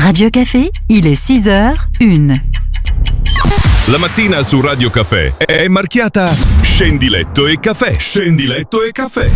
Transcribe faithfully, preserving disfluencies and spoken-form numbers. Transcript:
Radio Café, il est six heures une. La mattina su Radio Café è marchiata Scendi letto e caffè. Scendi letto e caffè.